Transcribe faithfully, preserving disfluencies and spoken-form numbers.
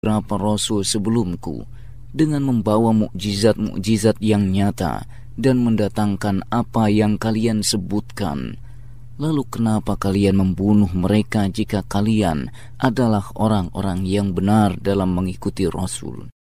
beberapa rasul sebelumku dengan membawa mukjizat-mukjizat yang nyata dan mendatangkan apa yang kalian sebutkan. Lalu kenapa kalian membunuh mereka jika kalian adalah orang-orang yang benar dalam mengikuti Rasul?